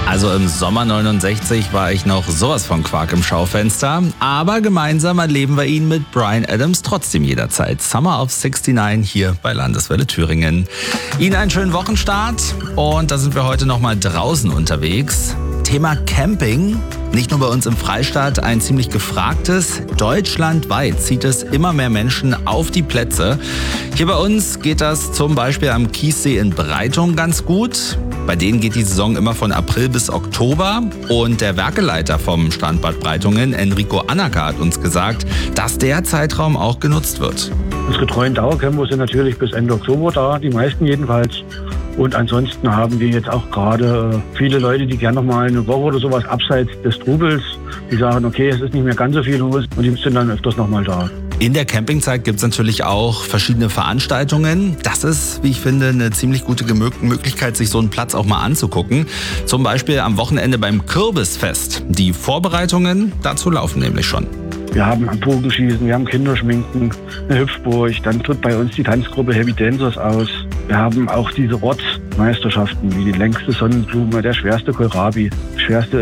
Also im Sommer 69 war ich noch sowas von Quark im Schaufenster. Aber gemeinsam erleben wir ihn mit Bryan Adams trotzdem jederzeit. Summer of 69 hier bei Landeswelle Thüringen. Ihnen einen schönen Wochenstart. Und da sind wir heute nochmal draußen unterwegs. Thema Camping. Nicht nur bei uns im Freistaat ein ziemlich gefragtes. Deutschlandweit zieht es immer mehr Menschen auf die Plätze. Hier bei uns geht das zum Beispiel am Kiessee in Breitung ganz gut. Bei denen geht die Saison immer von April bis Oktober. Und der Werkeleiter vom Strandbad Breitungen, Enrico Annacker, hat uns gesagt, dass der Zeitraum auch genutzt wird. Unsere treuen Dauercamper sind natürlich bis Ende Oktober da, die meisten jedenfalls. Und ansonsten haben wir jetzt auch gerade viele Leute, die gerne noch mal eine Woche oder sowas abseits des Trubels, die sagen, okay, es ist nicht mehr ganz so viel los und die sind dann öfters noch mal da. In der Campingzeit gibt es natürlich auch verschiedene Veranstaltungen. Das ist, wie ich finde, eine ziemlich gute Möglichkeit, sich so einen Platz auch mal anzugucken. Zum Beispiel am Wochenende beim Kürbisfest. Die Vorbereitungen dazu laufen nämlich schon. Wir haben Bogenschießen, wir haben Kinderschminken, eine Hüpfburg, dann tritt bei uns die Tanzgruppe Heavy Dancers aus. Wir haben auch diese Ortsmeisterschaften wie die längste Sonnenblume, der schwerste Kohlrabi, schwerste